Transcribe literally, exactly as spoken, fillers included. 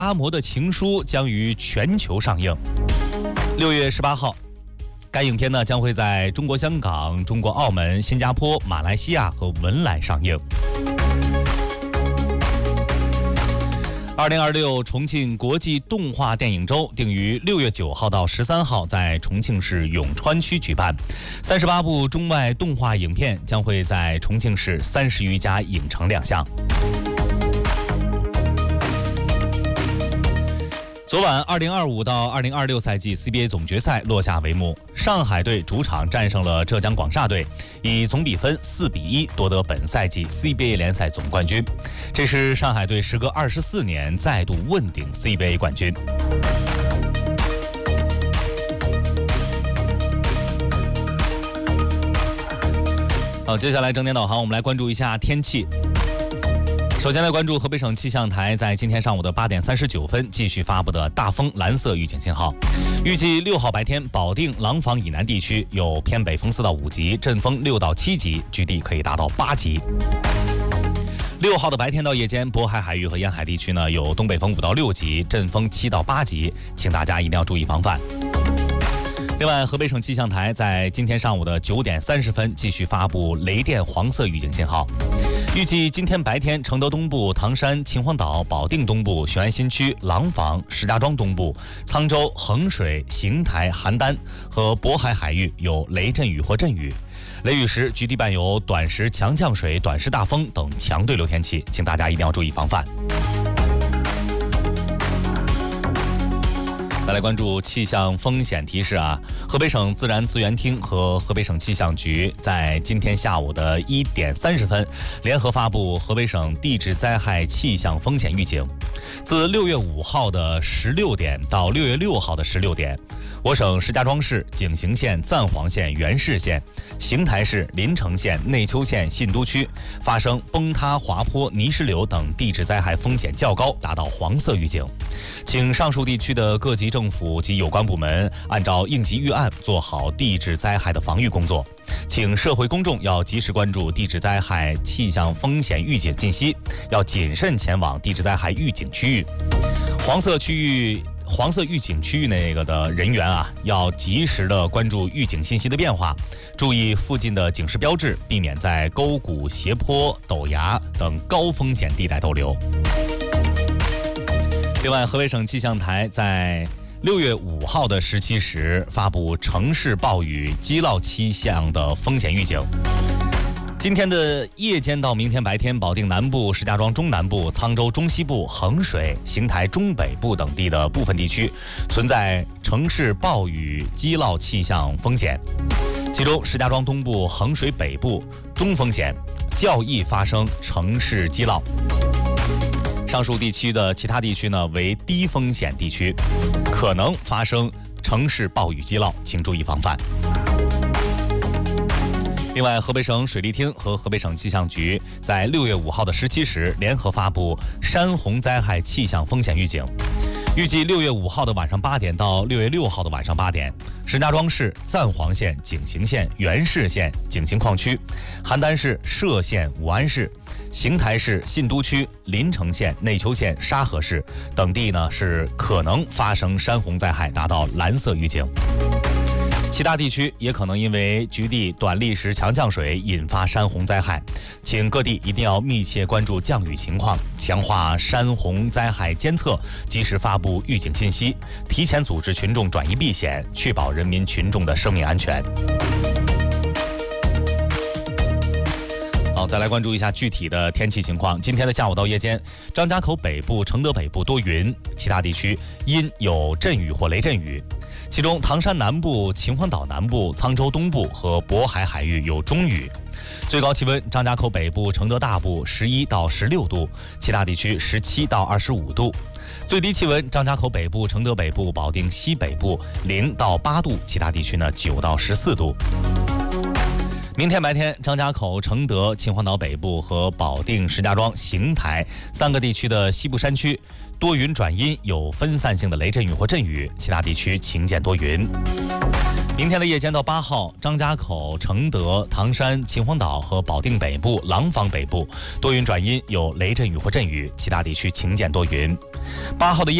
阿嬷的情书》将于全球上映。六月十八号，该影片呢将会在中国香港、中国澳门、新加坡、马来西亚和文莱上映。二零二六重庆国际动画电影周定于六月九号到十三号在重庆市永川区举办，三十八部中外动画影片将会在重庆市三十余家影城亮相。昨晚，二零二五到二零二六赛季 C B A 总决赛落下帷幕，上海队主场战胜了浙江广厦队，以总比分四比一夺得本赛季 C B A 联赛总冠军。这是上海队时隔二十四年再度问鼎 C B A 冠军。好，接下来整点导航，我们来关注一下天气。首先来关注河北省气象台在今天上午的八点三十九分继续发布的大风蓝色预警信号。预计六号白天，保定、廊坊以南地区有偏北风四到五级，阵风六到七级，局地可以达到八级。六号的白天到夜间，渤海海域和沿海地区呢有东北风五到六级，阵风七到八级，请大家一定要注意防范。另外，河北省气象台在今天上午的九点三十分继续发布雷电黄色预警信号。预计今天白天，承德东部、唐山、秦皇岛、保定东部、雄安新区、廊坊、石家庄东部、沧州、衡水、邢台、邯郸和渤海海域有雷阵雨或阵雨。雷雨时，局地伴有短时强降水、短时大风等强对流天气，请大家一定要注意防范。再来关注气象风险提示啊，河北省自然资源厅和河北省气象局在今天下午的一点三十分联合发布河北省地质灾害气象风险预警。自六月五号的十六点到六月六号的十六点，我省石家庄市、景行县、赞煌县、元氏县、邢台市、临城县、内丘县、信都区发生崩塌、滑坡、泥石流等地质灾害风险较高，达到黄色预警。请上述地区的各级政府及有关部门按照应急预案做好地质灾害的防御工作。请社会公众要及时关注地质灾害气象风险预警信息，要谨慎前往地质灾害预警区域。黄色区域黄色预警区域那个的人员啊，要及时的关注预警信息的变化，注意附近的警示标志，避免在沟谷、斜坡、陡崖等高风险地带逗留。另外，河北省气象台在六月五号的十七时发布城市暴雨激涝气象的风险预警。今天的夜间到明天白天，保定南部、石家庄中南部、沧州中西部、衡水、邢台中北部等地的部分地区存在城市暴雨激涝气象风险，其中石家庄东部、衡水北部中风险，较易发生城市激涝。上述地区的其他地区呢为低风险地区，可能发生城市暴雨激涝，请注意防范。另外，河北省水利厅和河北省气象局在六月五号的十七时联合发布山洪灾害气象风险预警。预计六月五号的晚上八点到六月六号的晚上八点，石家庄市、赞煌县、景行县、元氏县景行矿区、邯郸市、歙县、武安市、邢台市、信都区、临城县、内丘县、沙河市等地呢是可能发生山洪灾害，达到蓝色预警。其他地区也可能因为局地短历时强降水引发山洪灾害，请各地一定要密切关注降雨情况，强化山洪灾害监测，及时发布预警信息，提前组织群众转移避险，确保人民群众的生命安全。好，再来关注一下具体的天气情况。今天的下午到夜间，张家口北部、承德北部多云，其他地区阴有阵雨或雷阵雨。其中唐山南部、秦皇岛南部、沧州东部和渤海海域有中雨。最高气温，张家口北部、承德大部十一到十六度，其他地区十七到二十五度。最低气温，张家口北部、承德北部、保定西北部零到八度，其他地区呢九到十四度。明天白天，张家口、承德、秦皇岛北部和保定、石家庄、邢台三个地区的西部山区多云转阴，有分散性的雷阵雨或阵雨，其他地区晴间多云。 明天的夜间到八号，张家口、承德、唐山、秦皇岛和保定北部、廊坊北部多云转阴，有雷阵雨或阵雨，其他地区晴间多云。八号的夜